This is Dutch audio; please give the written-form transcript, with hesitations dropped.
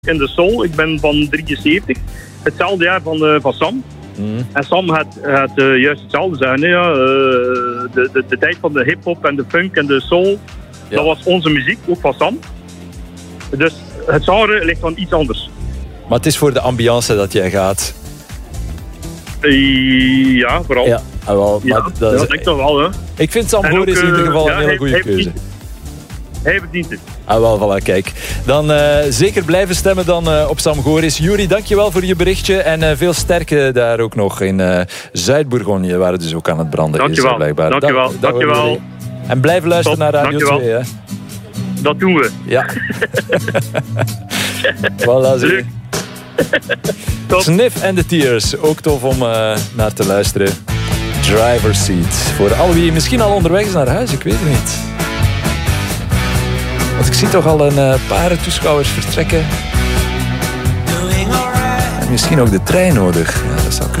en de soul. Ik ben van 73. Hetzelfde jaar van Sam. En Sam had juist hetzelfde zeggen. Ja, de tijd van de hip-hop en de funk en de soul. Ja. Dat was onze muziek, ook van Sam. Dus het genre ligt dan iets anders. Maar het is voor de ambiance dat jij gaat. Ja, vooral. Ja, wel, ja, maar dat denk ik toch wel. Hè. Ik vind Sam Goris in ieder geval een hele goede keuze. Hij verdient het. Wel, voilà, kijk. Dan zeker blijven stemmen dan op Sam Goris. Juri, dankjewel voor je berichtje. En veel sterkte daar ook nog in Zuid-Bourgogne, waar het dus ook aan het branden dankjewel. is. Blijkbaar. Dankjewel. En blijf luisteren naar Radio 2. Hè. Dat doen we. Ja. Voilà, zie. Sniff and the Tears. Ook tof om naar te luisteren. Driver's Seat. Voor al wie misschien al onderweg is naar huis, ik weet het niet. Want ik zie toch al een paar toeschouwers vertrekken. En misschien ook de trein nodig. Ja, dat zou kunnen.